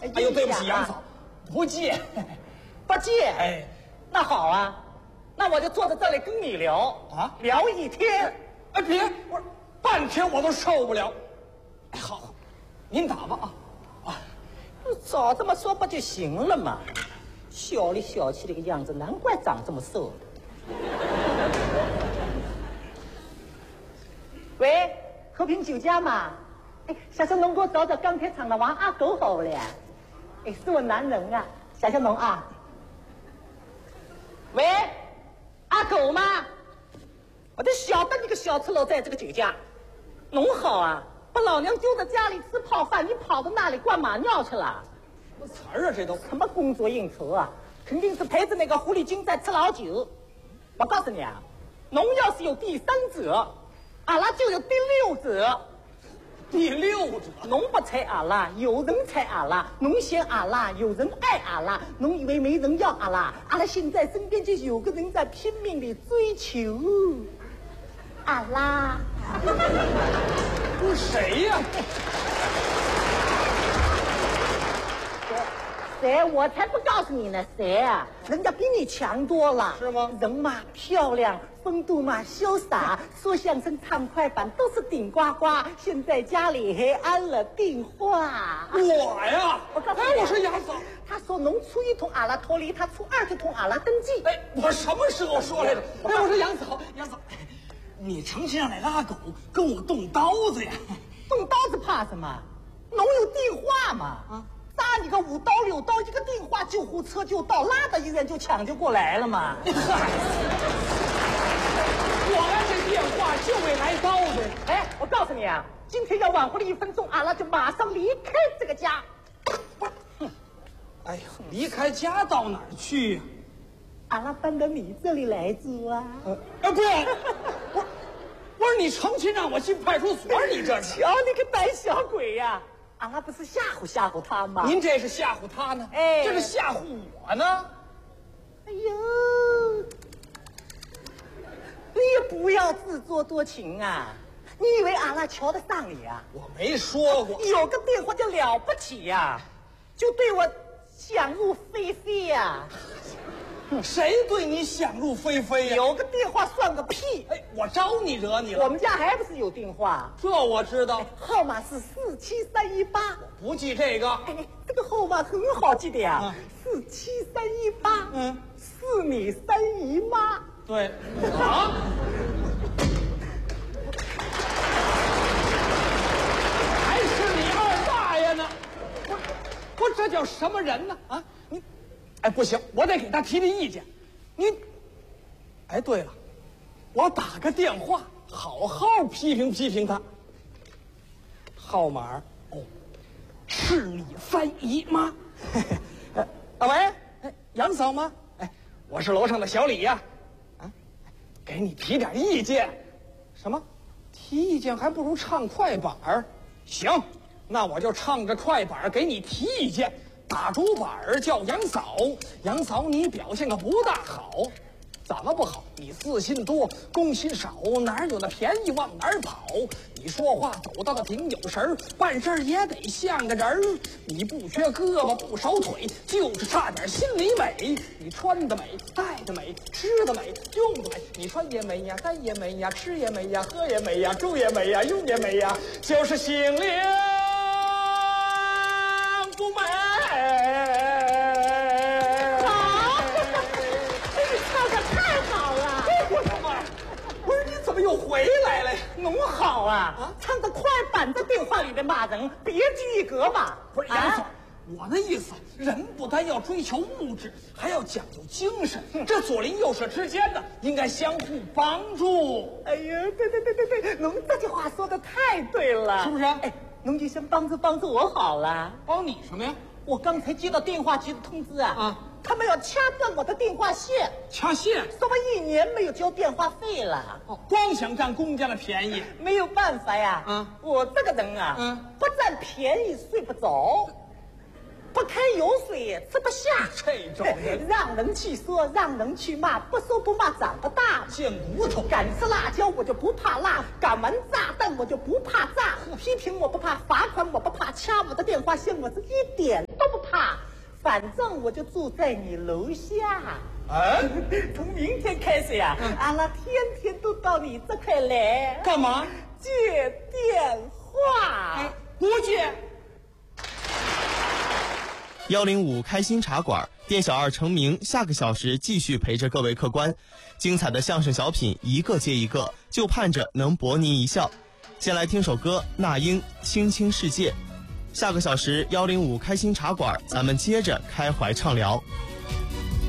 哎呦，对不起，杨嫂，不借， 不借。 哎， 那好啊，那我就坐在这里跟你聊啊， 聊一天。 哎，别，我半天我都受不了。哎，好，您打吧啊。 早这么说不就行了嘛？小里小气的个样子，难怪长这么瘦。喂，和平酒家嘛？哎，小小农给我找找钢铁厂的王阿狗好不了？哎，是我男人啊，小小农啊。喂，阿狗吗？我就晓得你个小赤佬在这个酒家。农好啊，把老娘丢在家里吃泡饭，你跑到那里灌马尿去了？ 什么词儿啊？这都什么工作应酬啊？肯定是陪着那个狐狸精在吃老酒。我告诉你啊，农要是有第三者，阿拉就有第六者。 第六者， 农不睬阿拉，有人睬阿拉；农嫌阿拉，有人爱阿拉。农以为没人要阿拉，阿拉现在身边就有个人在拼命地追求阿拉。 不是谁呀？ 谁？我才不告诉你呢！谁啊？人家比你强多了， 是吗？ 人嘛漂亮，风度嘛潇洒，说相声唱快板都是顶呱呱。现在家里还安了电话。 我呀， 我告诉你， 哎，我是杨嫂。 他说农初一同阿拉脱离，他初二就同阿拉登记。 哎，我什么时候说来着？哎，我说杨嫂，杨嫂，你成心让那阿狗跟我动刀子呀？ 动刀子怕什么？农有电话嘛。啊。打你个5刀6刀，一个电话，救护车就到，拉到医院就抢救过来了嘛。 我按这电话就为来刀子。 哎，我告诉你啊，今天要晚回了1分钟，阿拉就马上离开这个家。 哎呀，离开家到哪儿去呀？ 阿拉搬到你这里来住啊。 不要，我说你成心让我进派出所，你这是？ 瞧你个胆小鬼呀！阿拉不是吓唬他吗？ 您这是吓唬他呢？ 哎， 这是吓唬我呢。 哎呦，你也不要自作多情啊！你以为阿拉瞧得上你啊？ 我没说过， 有个电话就了不起呀，就对我想入非非呀。 谁对你想入非非呀？ 有个电话算个屁！ 哎，我招你惹你了？ 我们家还不是有电话？ 这我知道， 号码是47318。 不记这个。 哎，这个号码很好记的呀，47318。是你三姨妈。 对。啊？还是你二大爷呢？我这叫什么人呢？啊，你。哎，不行，我得给他提提意见。你，哎，对了，我打个电话，好好批评批评他。号码哦，是你三姨妈。喂，哎，杨嫂吗？哎，我是楼上的小李呀。啊，给你提点意见。什么？提意见还不如唱快板儿。行，那我就唱着快板儿给你提意见。打主板叫杨嫂，杨嫂你表现可不大好，怎么不好？你自信多，攻心少，哪有那便宜往哪儿跑？你说话走道的挺有神儿，办事也得像个人儿。你不缺胳膊不少腿，就是差点心里美。你穿的美，戴的美，吃的美，用的美。你穿也美呀，戴也美呀，吃也美呀，喝也美呀，住也美呀，用也美呀，就是心灵不美。 好，你唱的太好了！ 我的妈！不是你怎么又回来了呀？ 农好啊！唱的快板在电话里面骂人，别具一格吧？ 不是杨嫂，我的意思，人不单要追求物质，还要讲究精神。这左邻右舍之间呢，应该相互帮助。 哎呀，对，农这句话说的太对了， 是不是？ 哎，农就先帮助我好了。 帮你什么呀？ 我刚才接到电话局的通知啊，他们要掐断我的电话线。 掐线？ 说我1年没有交电话费了。 哦，光想占公家的便宜， 没有办法呀。我这个人啊，不占便宜睡不着，不开油水吃不下。 这种人让人去说，让人去骂，不说不骂长不大。 贱骨头， 敢吃辣椒我就不怕辣，敢玩炸弹我就不怕炸。批评我不怕，罚款我不怕，掐我的电话线我是一点都不怕。 反正我就住在你楼下。 哎， 从明天开始呀，阿拉天天都到你这块来。 干嘛？ 接电话。 不接。 105开心茶馆，店小二成名，下个小时继续陪着各位客官，精彩的相声小品一个接一个，就盼着能博您一笑。先来听首歌，那英《青青世界》。下个小时105开心茶馆，咱们接着开怀畅聊。